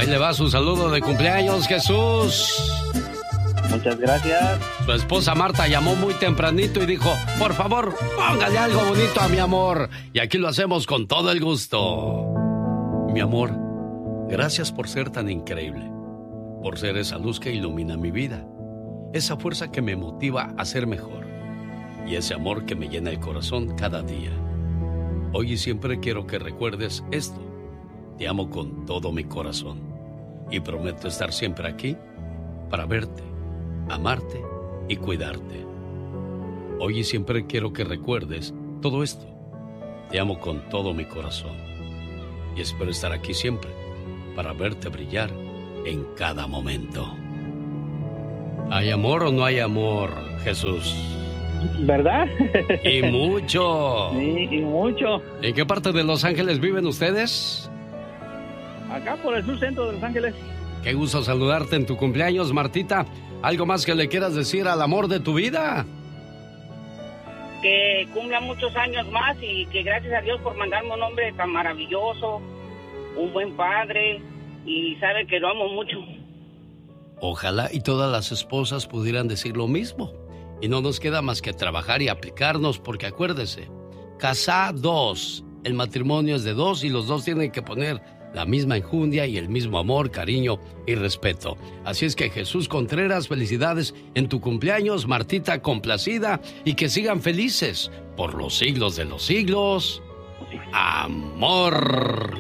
Ahí le va su saludo de cumpleaños, Jesús. Muchas gracias. Su esposa Marta llamó muy tempranito y dijo, por favor, póngale algo bonito a mi amor. Y aquí lo hacemos con todo el gusto. Mi amor, gracias por ser tan increíble, por ser esa luz que ilumina mi vida, esa fuerza que me motiva a ser mejor y ese amor que me llena el corazón cada día. Hoy y siempre quiero que recuerdes esto. Te amo con todo mi corazón y prometo estar siempre aquí para verte, amarte y cuidarte. Hoy y siempre quiero que recuerdes todo esto. Te amo con todo mi corazón y espero estar aquí siempre para verte brillar en cada momento. ¿Hay amor o no hay amor, Jesús? ¿Verdad? Y mucho. Sí, y mucho. ¿En qué parte de Los Ángeles viven ustedes? Acá por el sur centro de Los Ángeles. Qué gusto saludarte en tu cumpleaños, Martita. ¿Algo más que le quieras decir al amor de tu vida? Que cumpla muchos años más y que gracias a Dios por mandarme un hombre tan maravilloso, un buen padre, y sabe que lo amo mucho. Ojalá y todas las esposas pudieran decir lo mismo. Y no nos queda más que trabajar y aplicarnos, porque acuérdese, casados, el matrimonio es de dos y los dos tienen que poner la misma enjundia y el mismo amor, cariño y respeto. Así es que Jesús Contreras, felicidades en tu cumpleaños, Martita complacida y que sigan felices por los siglos de los siglos. Amor.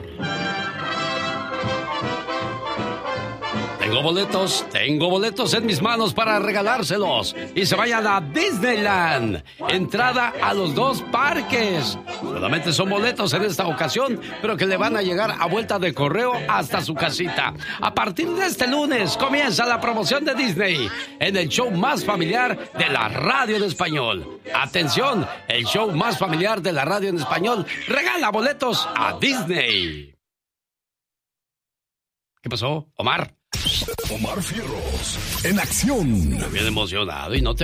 Tengo boletos en mis manos para regalárselos. Y se vayan a Disneyland. Entrada a los 2 parques. Solamente son boletos en esta ocasión, pero que le van a llegar a vuelta de correo hasta su casita. A partir de este lunes comienza la promoción de Disney en el show más familiar de la radio en español. Atención, el show más familiar de la radio en español regala boletos a Disney. ¿Qué pasó, Omar? Omar Fierros, en acción. Bien emocionado y no te